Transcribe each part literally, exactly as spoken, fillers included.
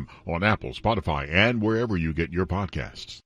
com, on Apple, Spotify, and wherever you get your podcasts.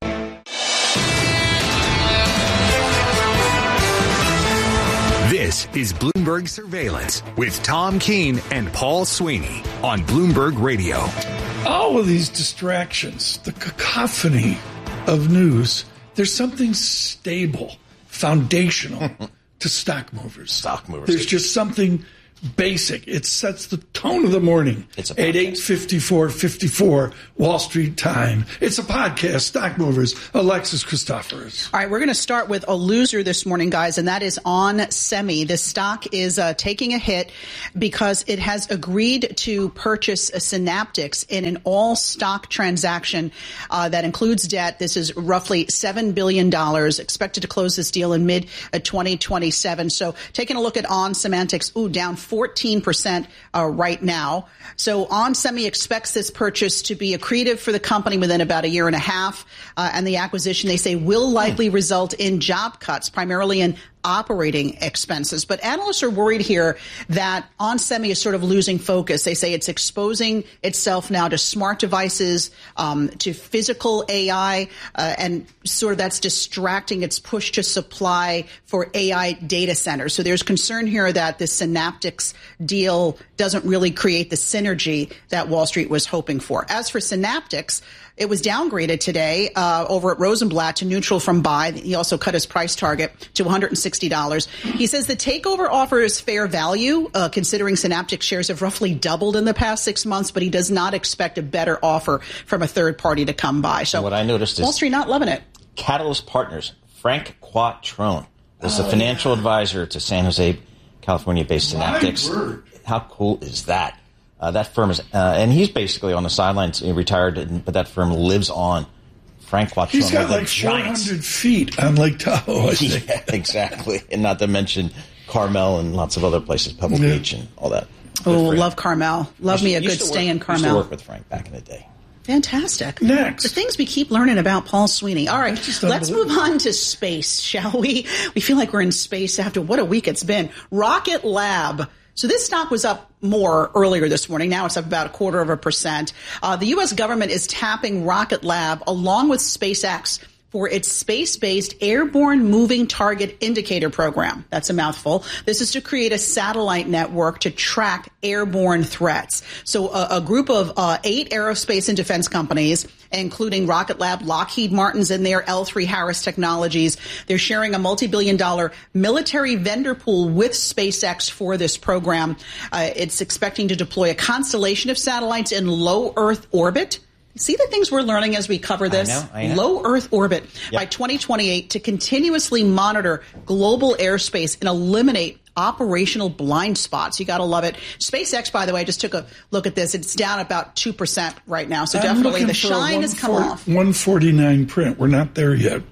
This is Bloomberg Surveillance with Tom Keene and Paul Sweeney on Bloomberg Radio. All of these distractions, the cacophony of news, there's something stable, foundational to stock movers. Stock movers. There's just something basic. It sets the tone of the morning. It's a at eight fifty-four fifty-four Wall Street time. It's a podcast. Stock Movers. Alexis Christoforous. All right, we're going to start with a loser this morning, guys, and that is onsemi. This stock is uh, taking a hit because it has agreed to purchase a Synaptics in an all-stock transaction uh, that includes debt. This is roughly seven billion dollars, expected to close this deal in mid twenty twenty-seven. So taking a look at OnSymantix, ooh, down fourteen percent uh, right now. So OnSemi expects this purchase to be accretive for the company within about a year and a half. Uh, and the acquisition, they say, will likely result in job cuts, primarily in operating expenses. But analysts are worried here that OnSemi is sort of losing focus. They say it's exposing itself now to smart devices, um, to physical A I, uh, and sort of that's distracting its push to supply for A I data centers. So there's concern here that the Synaptics deal doesn't really create the synergy that Wall Street was hoping for. As for Synaptics, it was downgraded today uh, over at Rosenblatt to neutral from buy. He also cut his price target to one hundred sixty dollars. He says the takeover offer is fair value, uh, considering Synaptics shares have roughly doubled in the past six months, but he does not expect a better offer from a third party to come by. So what I noticed is Wall Street not loving it. Catalyst Partners, Frank Quattrone, is the oh, financial yeah. advisor to San Jose, California-based Synaptics. How cool is that? Uh, that firm is, uh, and he's basically on the sidelines, he retired, but that firm lives on. Frank Quattrone. He's got like four hundred feet on Lake Tahoe, I think. Yeah, exactly. And not to mention Carmel and lots of other places, Pebble yeah. Beach and all that. Oh, love Carmel. Love me a good stay in Carmel. I used to work with Frank back in the day. Fantastic. Next. The things we keep learning about Paul Sweeney. All right, let's move on to space, shall we? We feel like we're in space after what a week it's been. Rocket Lab. So this stock was up more earlier this morning. Now it's up about a quarter of a percent. Uh, the U S government is tapping Rocket Lab along with SpaceX for its space-based Airborne Moving Target Indicator program. That's a mouthful. This is to create a satellite network to track airborne threats. So a, a group of uh, eight aerospace and defense companies, including Rocket Lab, Lockheed Martin's in there, L three Harris Technologies, they're sharing a multi-billion dollar military vendor pool with SpaceX for this program. Uh, it's expecting to deploy a constellation of satellites in low Earth orbit. See the things we're learning as we cover this? I know, I know. Low Earth orbit yep. by twenty twenty-eight to continuously monitor global airspace and eliminate operational blind spots. You got to love it. SpaceX, by the way, just took a look at this. It's down about two percent right now. So I'm definitely the shine has come off. one forty-nine print. We're not there yet.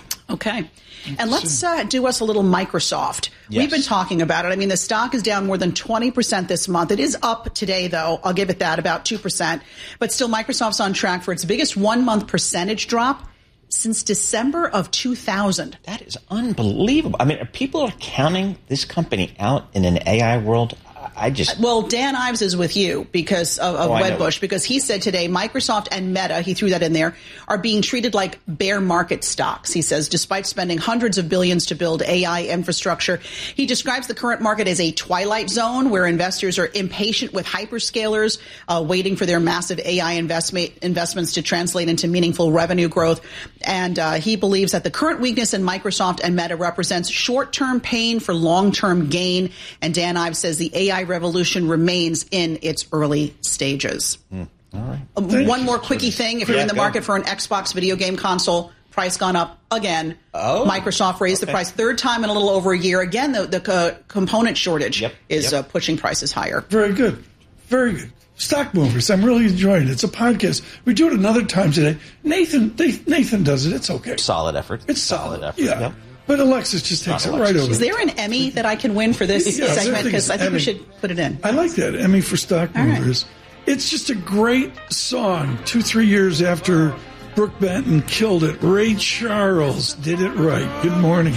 Okay. And let's uh, do us a little Microsoft. Yes. We've been talking about it. I mean, the stock is down more than twenty percent this month. It is up today, though. I'll give it that, about two percent. But still, Microsoft's on track for its biggest one-month percentage drop since December of two thousand. That is unbelievable. I mean, people are counting this company out in an A I world. I just well, Dan Ives is with you because of, of oh, Wedbush, because he said today Microsoft and Meta, he threw that in there, are being treated like bear market stocks. He says, despite spending hundreds of billions to build A I infrastructure, he describes the current market as a twilight zone where investors are impatient with hyperscalers, uh, waiting for their massive A I investment investments to translate into meaningful revenue growth. And uh, he believes that the current weakness in Microsoft and Meta represents short-term pain for long-term gain. And Dan Ives says the A I revolution remains in its early stages. Mm. All right. Um, one more quickie thing. If you're yeah, in the go. market for an Xbox video game console, price gone up again. Oh, Microsoft raised okay. the price third time in a little over a year. Again, the, the uh, component shortage yep. is yep. Uh, pushing prices higher. Very good. Very good. Stock Movers. I'm really enjoying it. It's a podcast. We do it another time today. Nathan Nathan does it. It's okay. Solid effort. It's solid, solid effort. Yeah. Yep. But Alexis just takes Not it Alexis. right over. Is there an Emmy that I can win for this yeah, segment? Because I think Emmy. we should put it in. I like that. Emmy for Stock All Movers. Right. It's just a great song. Two, three years after Brooke Benton killed it, Ray Charles did it right. Good morning.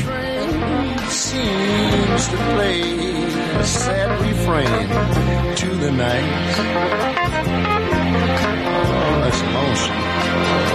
Seems to play a sad refrain to the night.